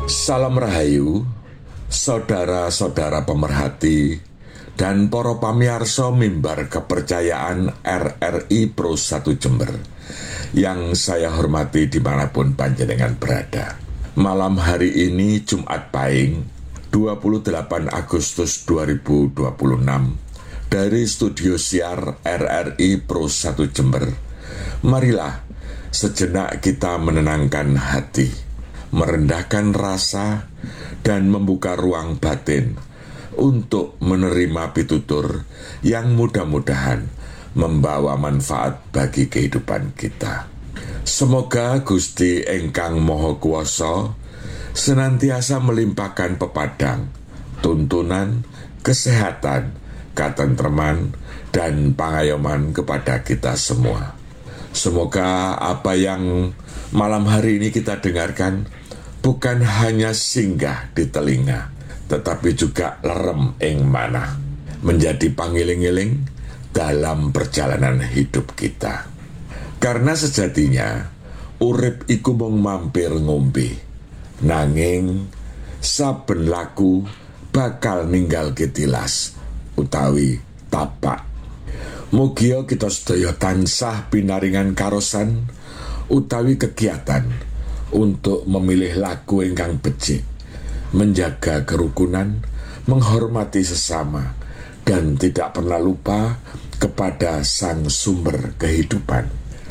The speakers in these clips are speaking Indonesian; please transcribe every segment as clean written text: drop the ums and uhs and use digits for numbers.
Salam Rahayu, saudara-saudara pemerhati, dan para pamirsa mimbar kepercayaan RRI Pro 1 Jember yang saya hormati dimanapun panjenengan berada. Malam hari ini Jumat Pahing 28 Agustus 2026 dari studio siar RRI Pro 1 Jember. Marilah sejenak kita menenangkan hati, merendahkan rasa, dan membuka ruang batin untuk menerima pitutur yang mudah-mudahan membawa manfaat bagi kehidupan kita. Semoga Gusti Engkang Maha Kuwasa senantiasa melimpahkan pepadang, tuntunan, kesehatan, katentreman, dan pangayoman kepada kita semua. Semoga apa yang malam hari ini kita dengarkan bukan hanya singgah di telinga, tetapi juga lerem ing manah, menjadi pangiling-iling dalam perjalanan hidup kita. Karena sejatinya urip iku mung mampir ngombe, nanging saben laku bakal ninggal ketilas utawi tapak. Mugia kita sedaya tansah pinaringan karosan utawi kegiatan untuk memilih laku ingkang becik, menjaga kerukunan, menghormati sesama, dan tidak pernah lupa kepada sang sumber kehidupan.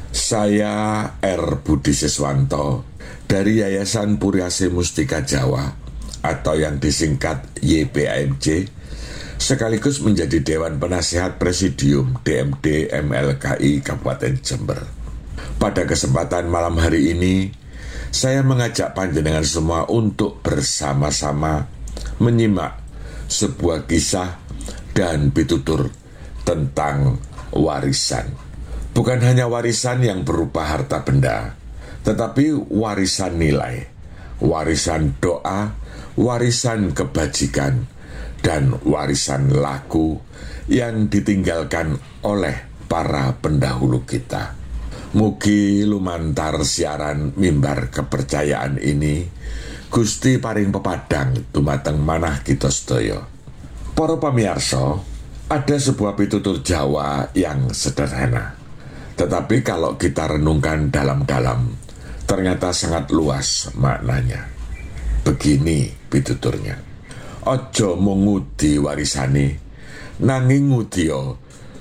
Saya R. Budi Siswanto dari Yayasan Puriase Mustika Jawa atau yang disingkat YPAMJ, sekaligus menjadi Dewan Penasihat Presidium DMD MLKI Kabupaten Jember. Pada kesempatan malam hari ini, saya mengajak panjenengan semua untuk bersama-sama menyimak sebuah kisah dan pitutur tentang warisan. Bukan hanya warisan yang berupa harta benda, tetapi warisan nilai, warisan doa, warisan kebajikan, dan warisan laku yang ditinggalkan oleh para pendahulu kita. Mugi lumantar siaran mimbar kepercayaan ini Gusti paring pepadang dumateng manah kita sedaya. Para pamirsa, ada sebuah pitutur Jawa yang sederhana, tetapi kalau kita renungkan dalam-dalam ternyata sangat luas maknanya. Begini pituturnya: ojo mengudi warisane, nanging ngudiyo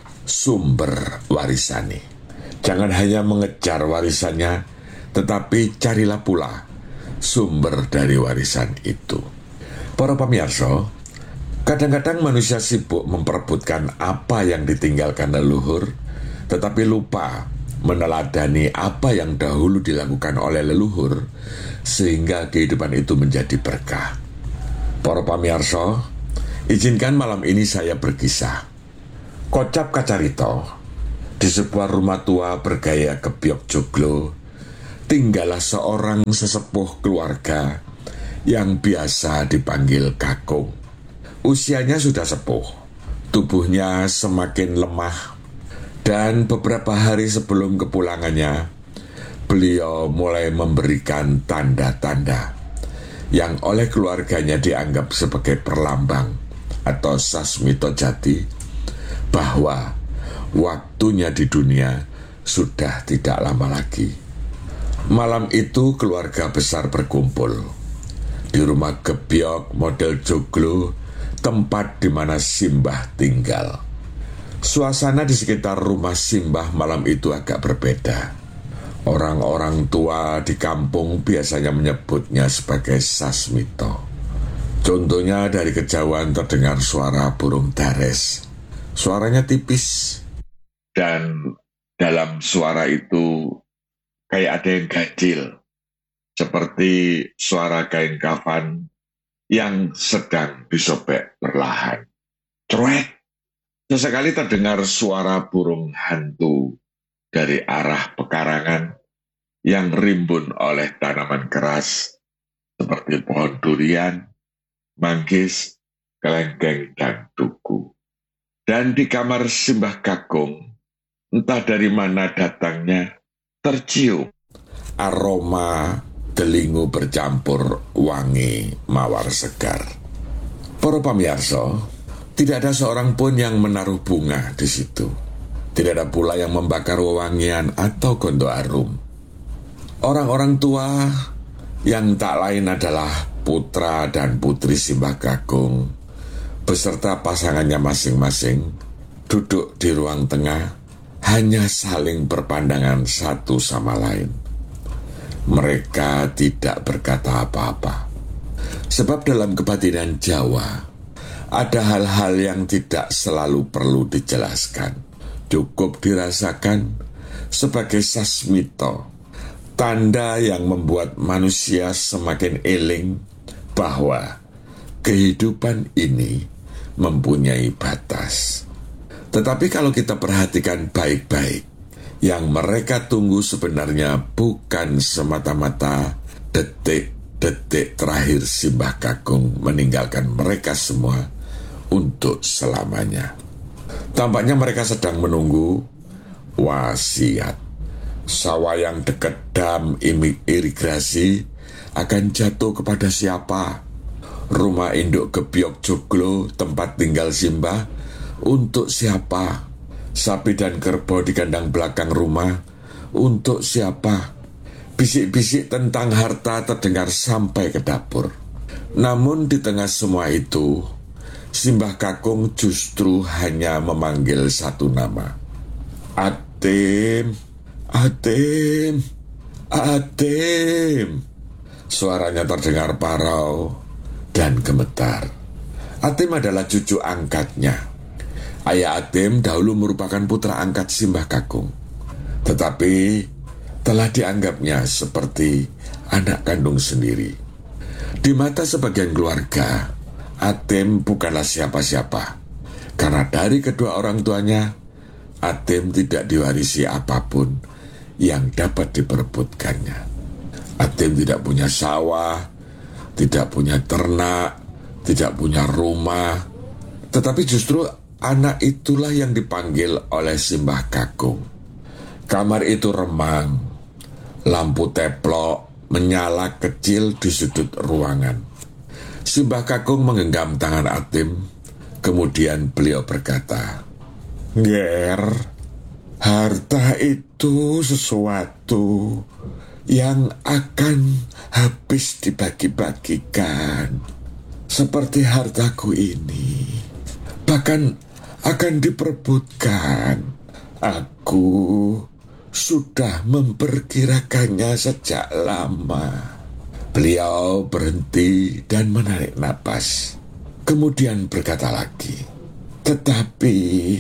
sumber warisane. Jangan hanya mengejar warisannya, tetapi carilah pula sumber dari warisan itu. Para pamirsa, kadang-kadang manusia sibuk memperebutkan apa yang ditinggalkan leluhur, tetapi lupa meneladani apa yang dahulu dilakukan oleh leluhur, sehingga kehidupan itu menjadi berkah. Para pamirsa, izinkan malam ini saya berkisah. Kocap kacarito, di sebuah rumah tua bergaya gebyok joglo, tinggallah seorang sesepuh keluarga yang biasa dipanggil kakung. Usianya sudah sepuh, tubuhnya semakin lemah, dan beberapa hari sebelum kepulangannya, beliau mulai memberikan tanda-tanda yang oleh keluarganya dianggap sebagai perlambang atau sasmito jati bahwa waktunya di dunia sudah tidak lama lagi. Malam itu keluarga besar berkumpul di rumah gebyok model joglo, tempat di mana Simbah tinggal. Suasana di sekitar rumah Simbah malam itu agak berbeda. Orang-orang tua di kampung biasanya menyebutnya sebagai sasmito. Contohnya dari kejauhan terdengar suara burung dares. Suaranya tipis, dan dalam suara itu kayak ada yang ganjil, seperti suara kain kafan yang sedang disobek perlahan. Cuek! Sesekali terdengar suara burung hantu dari arah pekarangan yang rimbun oleh tanaman keras seperti pohon durian, manggis, kelengkeng, dan tugu. Dan di kamar Simbah Kakung, entah dari mana datangnya, tercium aroma delingu bercampur wangi mawar segar. Para pamirsa, tidak ada seorang pun yang menaruh bunga di situ. Tidak ada pula yang membakar wewangian atau gondok harum. Orang-orang tua yang tak lain adalah putra dan putri Simbah Kakung beserta pasangannya masing-masing duduk di ruang tengah, hanya saling berpandangan satu sama lain. Mereka tidak berkata apa-apa. Sebab dalam kebatinan Jawa ada hal-hal yang tidak selalu perlu dijelaskan. Cukup dirasakan sebagai sasmito, tanda yang membuat manusia semakin eling bahwa kehidupan ini mempunyai batas. Tetapi kalau kita perhatikan baik-baik, yang mereka tunggu sebenarnya bukan semata-mata detik-detik terakhir Simbah Kakung meninggalkan mereka semua untuk selamanya. Tampaknya mereka sedang menunggu wasiat. Sawah yang dekat dam irigasi akan jatuh kepada siapa? Rumah induk gebyok joglo tempat tinggal Simbah untuk siapa? Sapi dan kerbau di kandang belakang rumah untuk siapa? Bisik-bisik tentang harta terdengar sampai ke dapur. Namun di tengah semua itu, Simbah Kakung justru hanya memanggil satu nama. Atim, Atim, Atim. Suaranya terdengar parau dan gemetar. Atim adalah cucu angkatnya. Ayah Atim dahulu merupakan putra angkat Simbah Kakung, tetapi telah dianggapnya seperti anak kandung sendiri. Di mata sebagian keluarga, Atim bukanlah siapa-siapa, karena dari kedua orang tuanya, Atim tidak diwarisi apapun yang dapat diperebutkannya. Atim tidak punya sawah, tidak punya ternak, tidak punya rumah, tetapi justru anak itulah yang dipanggil oleh Simbah Kakung. Kamar itu remang, lampu teplok menyala kecil di sudut ruangan. Simbah Kakung menggenggam tangan Atim, kemudian beliau berkata, "Nger, harta itu sesuatu yang akan habis dibagi-bagikan, seperti hartaku ini. Bahkan akan diperebutkan. Aku sudah memperkirakannya sejak lama." Beliau berhenti dan menarik napas. Kemudian berkata lagi, "Tetapi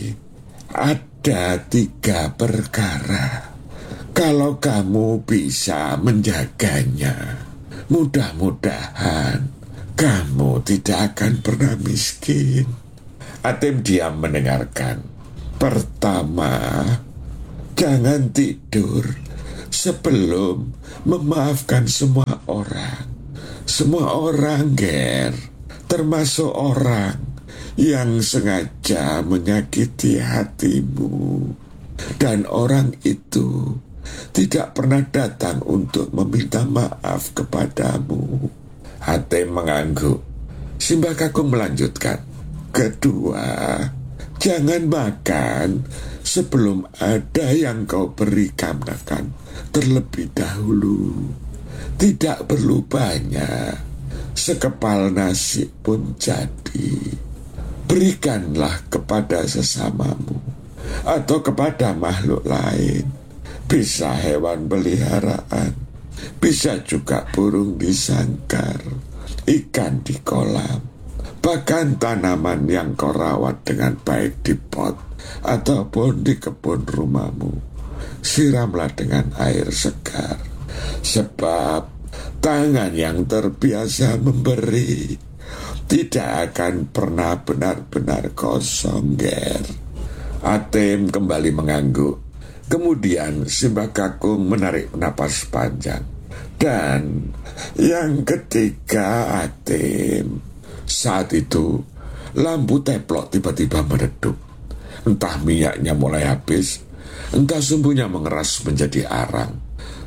ada 3 perkara. Kalau kamu bisa menjaganya, mudah-mudahan kamu tidak akan pernah miskin." Atim diam mendengarkan. Pertama, jangan tidur sebelum memaafkan semua orang. Semua orang, Ger, termasuk orang yang sengaja menyakiti hatimu. Dan orang itu tidak pernah datang untuk meminta maaf kepadamu. Atim mengangguk. Simbah Kakung melanjutkan. Kedua, jangan makan sebelum ada yang kau berikan makan terlebih dahulu. Tidak perlu banyak, sekepal nasi pun jadi. Berikanlah kepada sesamamu atau kepada makhluk lain. Bisa hewan peliharaan, bisa juga burung di sangkar, ikan di kolam. Bahkan tanaman yang kau rawat dengan baik di pot ataupun di kebun rumahmu, siramlah dengan air segar. Sebab tangan yang terbiasa memberi tidak akan pernah benar-benar kosong, Ger. Atim kembali mengangguk. Kemudian Simbah Kakung menarik napas panjang. Dan yang ketiga, Atim. Saat itu, lampu teplok tiba-tiba meredup. Entah minyaknya mulai habis, entah sumbunya mengeras menjadi arang.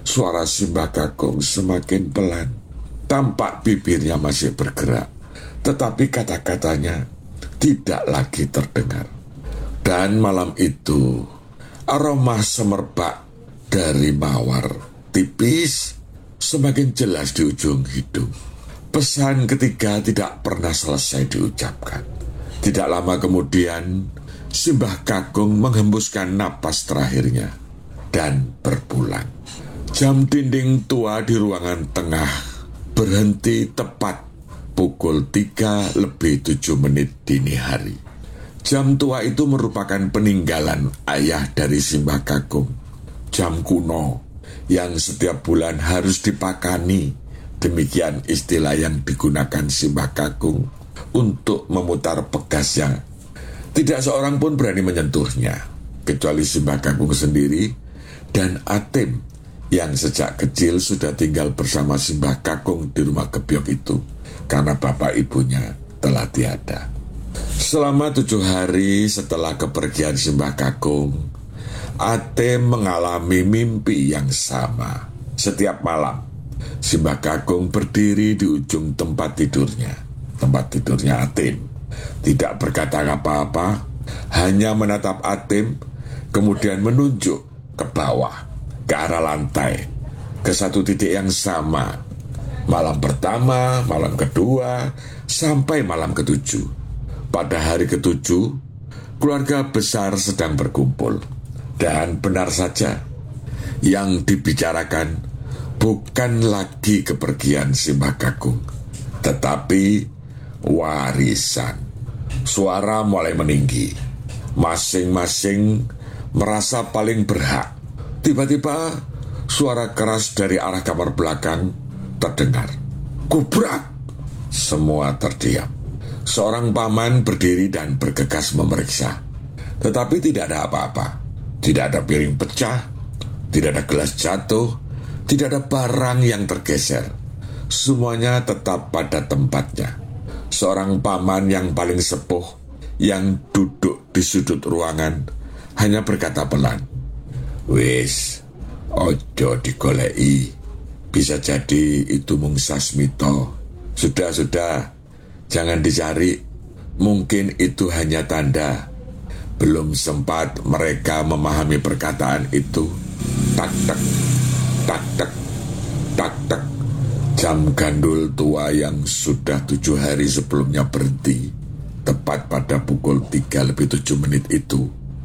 Suara Simbah Kakung semakin pelan. Tampak bibirnya masih bergerak, tetapi kata-katanya tidak lagi terdengar. Dan malam itu, aroma semerbak dari mawar tipis semakin jelas di ujung hidung. Pesan ketiga tidak pernah selesai diucapkan. Tidak lama kemudian, Simbah Kakung menghembuskan napas terakhirnya dan berpulang. Jam dinding tua di ruangan tengah berhenti tepat pukul 3:07 dini hari. Jam tua itu merupakan peninggalan ayah dari Simbah Kakung. Jam kuno yang setiap bulan harus dipakani. Demikian istilah yang digunakan Simbah Kakung untuk memutar pegasnya. Tidak seorang pun berani menyentuhnya, kecuali Simbah Kakung sendiri dan Atim yang sejak kecil sudah tinggal bersama Simbah Kakung di rumah gebyok itu karena bapak ibunya telah tiada. Selama 7 hari setelah kepergian Simbah Kakung, Atim mengalami mimpi yang sama. Setiap malam, Simbah Kakung berdiri di ujung tempat tidurnya Atim. Tidak berkata apa-apa, hanya menatap Atim, kemudian menunjuk ke bawah, ke arah lantai, ke satu titik yang sama. Malam pertama, malam kedua, sampai malam ke-7. Pada hari ke-7, keluarga besar sedang berkumpul. Dan benar saja, yang dibicarakan bukan lagi kepergian Simbah Kakung, tetapi warisan. Suara mulai meninggi. Masing-masing merasa paling berhak. Tiba-tiba suara keras dari arah kamar belakang terdengar. Gubrak! Semua terdiam. Seorang paman berdiri dan bergegas memeriksa. Tetapi tidak ada apa-apa. Tidak ada piring pecah, tidak ada gelas jatuh, tidak ada barang yang tergeser. Semuanya tetap pada tempatnya. Seorang paman yang paling sepuh, yang duduk di sudut ruangan, hanya berkata pelan, "Wis, ojo digoleki. Bisa jadi itu mung sasmito. Sudah, jangan dicari. Mungkin itu hanya tanda." Belum sempat mereka memahami perkataan itu, tak-tak, tak-tak, tak-tak. Jam gandul tua yang sudah 7 hari sebelumnya berhenti, tepat pada pukul 3:07 itu,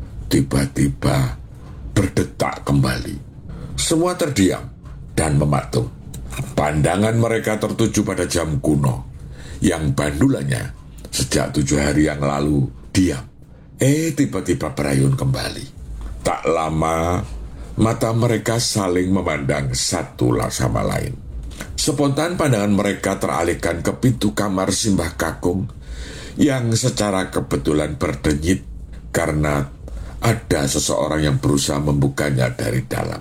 tiba-tiba berdetak kembali. Semua terdiam dan mematung. Pandangan mereka tertuju pada jam kuno, yang bandulannya sejak 7 hari yang lalu diam. Tiba-tiba berayun kembali. Tak lama, mata mereka saling memandang satu sama lain. Spontan pandangan mereka teralihkan ke pintu kamar Simbah Kakung yang secara kebetulan berdenyit karena ada seseorang yang berusaha membukanya dari dalam.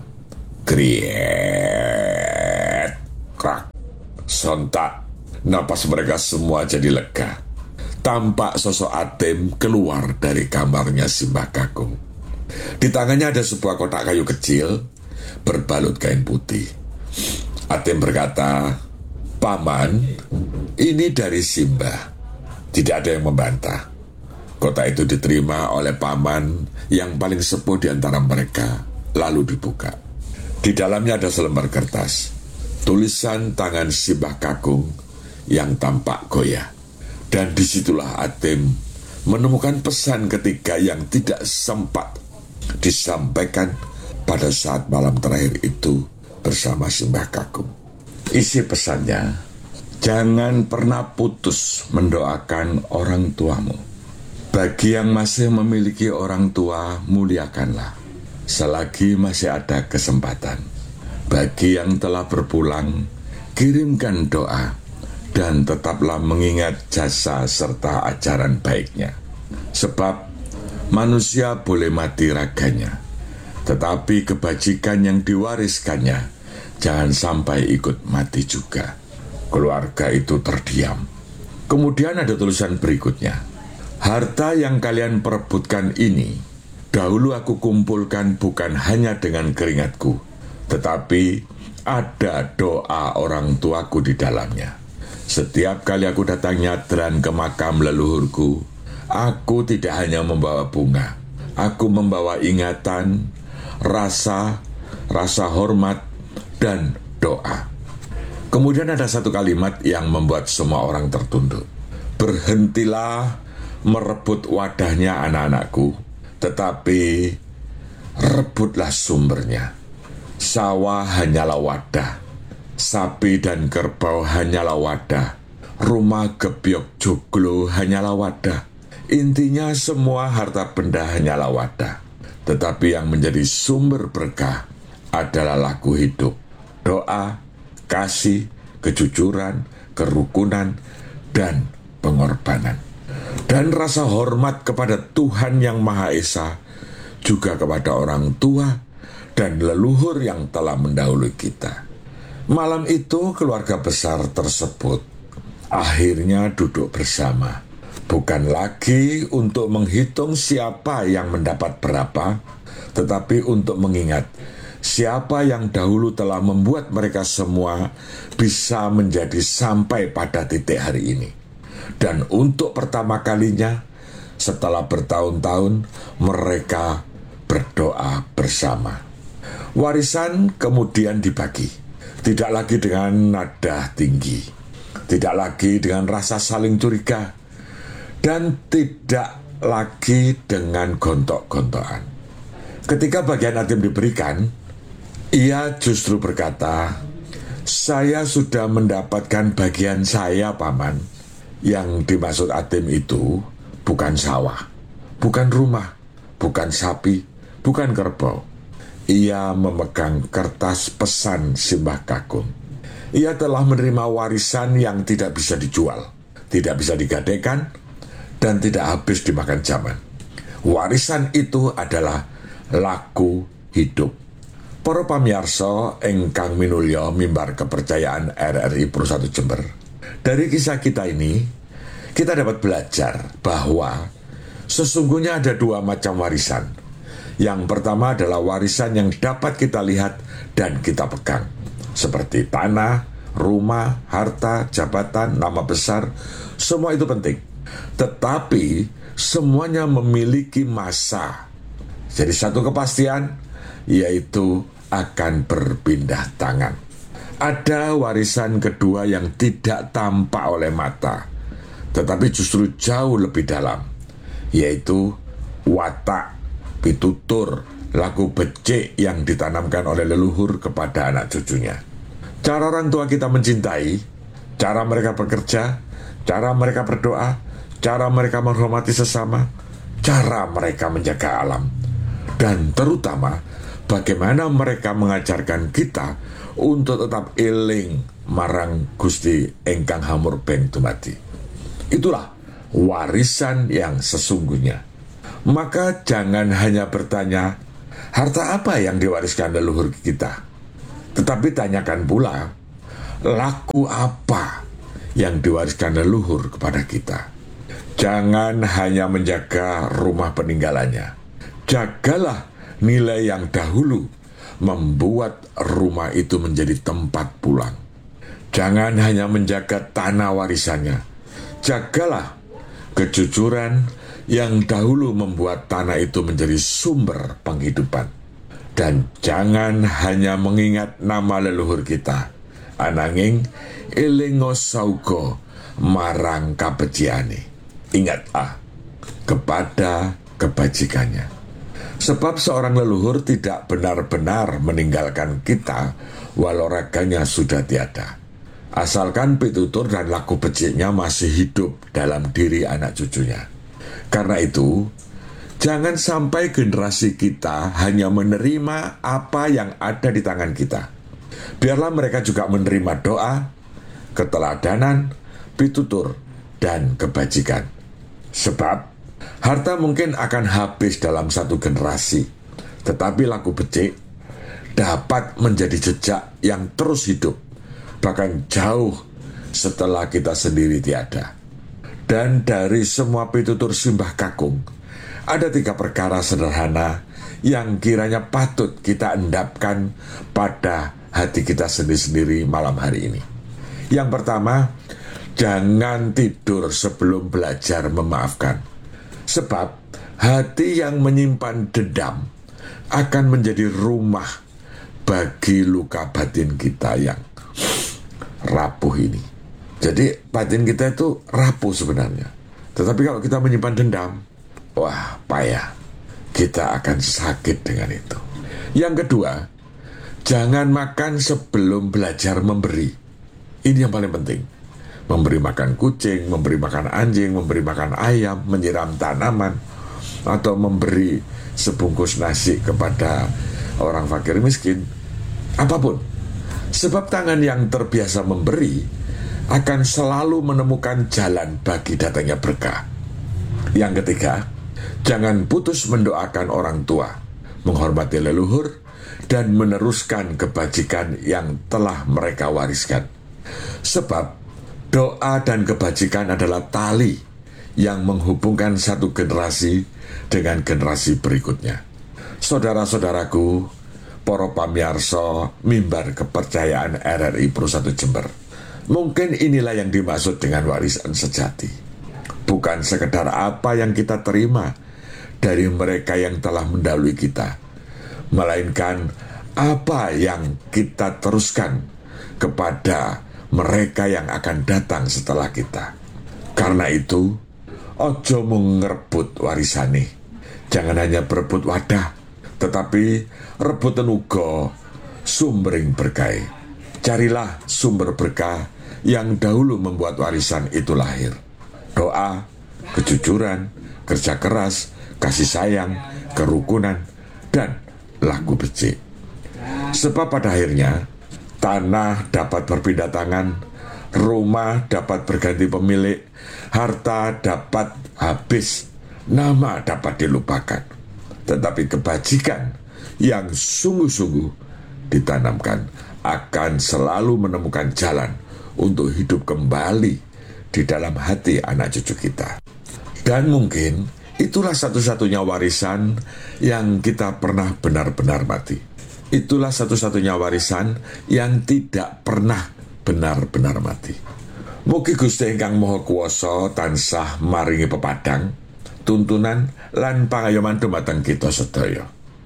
Kriet, krak. Sontak, napas mereka semua jadi lega. Tampak sosok Atim keluar dari kamarnya Simbah Kakung. Di tangannya ada sebuah kotak kayu kecil berbalut kain putih. Atim berkata, "Paman, ini dari Simbah." Tidak ada yang membantah. Kotak itu diterima oleh paman yang paling sepuh di antara mereka, lalu dibuka. Di dalamnya ada selembar kertas, tulisan tangan Simbah Kakung yang tampak goyah. Dan disitulah Atim menemukan pesan ketiga yang tidak sempat disampaikan pada saat malam terakhir itu bersama Simbah Kakung. Isi pesannya, jangan pernah putus mendoakan orang tuamu. Bagi yang masih memiliki orang tua, muliakanlah selagi masih ada kesempatan. Bagi yang telah berpulang, kirimkan doa dan tetaplah mengingat jasa serta ajaran baiknya. Sebab manusia boleh mati raganya, tetapi kebajikan yang diwariskannya jangan sampai ikut mati juga. Keluarga itu terdiam. Kemudian ada tulisan berikutnya. Harta yang kalian perebutkan ini, dahulu aku kumpulkan bukan hanya dengan keringatku, tetapi ada doa orang tuaku di dalamnya. Setiap kali aku datang nyadran ke makam leluhurku, aku tidak hanya membawa bunga, aku membawa ingatan, rasa hormat, dan doa. Kemudian ada satu kalimat yang membuat semua orang tertunduk. Berhentilah merebut wadahnya anak-anakku, tetapi rebutlah sumbernya. Sawah hanyalah wadah, sapi dan kerbau hanyalah wadah, rumah gebyok joglo hanyalah wadah. Intinya semua harta benda hanyalah wadah, tetapi yang menjadi sumber berkah adalah laku hidup, doa, kasih, kejujuran, kerukunan, dan pengorbanan. Dan rasa hormat kepada Tuhan Yang Maha Esa, juga kepada orang tua dan leluhur yang telah mendahului kita. Malam itu keluarga besar tersebut akhirnya duduk bersama, bukan lagi untuk menghitung siapa yang mendapat berapa, tetapi untuk mengingat siapa yang dahulu telah membuat mereka semua bisa menjadi sampai pada titik hari ini. Dan untuk pertama kalinya setelah bertahun-tahun mereka berdoa bersama. Warisan kemudian dibagi, tidak lagi dengan nada tinggi, tidak lagi dengan rasa saling curiga, dan tidak lagi dengan gontok-gontokan. Ketika bagian Atim diberikan, ia justru berkata, "Saya sudah mendapatkan bagian saya, Paman." Yang dimaksud Atim itu bukan sawah, bukan rumah, bukan sapi, bukan kerbau. Ia memegang kertas pesan Simbah Kakung. Ia telah menerima warisan yang tidak bisa dijual, tidak bisa digadaikan, dan tidak habis dimakan zaman. Warisan itu adalah laku hidup. Para pamirsa ingkang minulya mimbar kepercayaan RRI Pro 1 Jember. Dari kisah kita ini, kita dapat belajar bahwa sesungguhnya ada dua macam warisan. Yang pertama adalah warisan yang dapat kita lihat dan kita pegang, seperti tanah, rumah, harta, jabatan, nama besar, semua itu penting. Tetapi semuanya memiliki masa. Jadi satu kepastian, yaitu akan berpindah tangan. Ada warisan kedua yang tidak tampak oleh mata, tetapi justru jauh lebih dalam, yaitu watak, pitutur, laku becik yang ditanamkan oleh leluhur kepada anak cucunya. Cara orang tua kita mencintai, cara mereka bekerja, cara mereka berdoa, cara mereka menghormati sesama, cara mereka menjaga alam, dan terutama bagaimana mereka mengajarkan kita untuk tetap eling marang Gusti ingkang hamurben dumadi. Itulah warisan yang sesungguhnya. Maka jangan hanya bertanya, harta apa yang diwariskan leluhur kita? Tetapi tanyakan pula, laku apa yang diwariskan leluhur kepada kita? Jangan hanya menjaga rumah peninggalannya. Jagalah nilai yang dahulu membuat rumah itu menjadi tempat pulang. Jangan hanya menjaga tanah warisannya. Jagalah kejujuran yang dahulu membuat tanah itu menjadi sumber penghidupan. Dan jangan hanya mengingat nama leluhur kita, ananging elingo sauga marang kabeciane. Ingat kepada kebajikannya. Sebab seorang leluhur tidak benar-benar meninggalkan kita walau raganya sudah tiada, asalkan pitutur dan laku beciknya masih hidup dalam diri anak cucunya. Karena itu, jangan sampai generasi kita hanya menerima apa yang ada di tangan kita. Biarlah mereka juga menerima doa, keteladanan, pitutur, dan kebajikan. Sebab harta mungkin akan habis dalam satu generasi, tetapi laku becik dapat menjadi jejak yang terus hidup, bahkan jauh setelah kita sendiri tiada. Dan dari semua pitutur Simbah Kakung, ada 3 perkara sederhana yang kiranya patut kita endapkan pada hati kita sendiri-sendiri malam hari ini. Yang pertama, jangan tidur sebelum belajar memaafkan. Sebab hati yang menyimpan dendam akan menjadi rumah bagi luka batin kita yang rapuh ini. Jadi batin kita itu rapuh sebenarnya. Tetapi kalau kita menyimpan dendam, wah payah. Kita akan sakit dengan itu. Yang kedua, jangan makan sebelum belajar memberi. Ini yang paling penting. Memberi makan kucing, memberi makan anjing, memberi makan ayam, menyiram tanaman, atau memberi sebungkus nasi kepada orang fakir miskin. Apapun. Sebab tangan yang terbiasa memberi akan selalu menemukan jalan bagi datangnya berkah. Yang ketiga, jangan putus mendoakan orang tua, menghormati leluhur, dan meneruskan kebajikan yang telah mereka wariskan. Sebab doa dan kebajikan adalah tali yang menghubungkan satu generasi dengan generasi berikutnya. Saudara-saudaraku, para pamirsa mimbar kepercayaan RRI Pro 1 Jember, mungkin inilah yang dimaksud dengan warisan sejati. Bukan sekedar apa yang kita terima dari mereka yang telah mendahului kita, melainkan apa yang kita teruskan kepada mereka yang akan datang setelah kita. Karena itu, ojo mengerebut warisane. Jangan hanya berebut wadah, tetapi rebutan uga sumbering berkah. Carilah sumber berkah yang dahulu membuat warisan itu lahir. Doa, kejujuran, kerja keras, kasih sayang, kerukunan, dan laku becik. Sebab pada akhirnya, tanah dapat berpindah tangan, rumah dapat berganti pemilik, harta dapat habis, nama dapat dilupakan. Tetapi kebajikan yang sungguh-sungguh ditanamkan akan selalu menemukan jalan untuk hidup kembali di dalam hati anak cucu kita. Dan mungkin itulah satu-satunya warisan yang kita pernah benar-benar mati. Itulah satu-satunya warisan yang tidak pernah benar-benar mati. Mugi Gusti ingkang Maha Kuwasa tansah maringi pepadang, tuntunan lan pangayoman dumateng kita sedaya.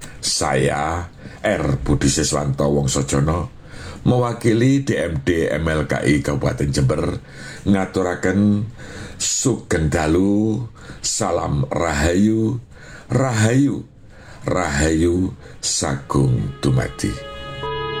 Saya R. Budi Siswanto Wongsojono mewakili DMD MLKI Kabupaten Jember ngaturaken sugeng dalu, salam rahayu, rahayu, rahayu sagung dumadi.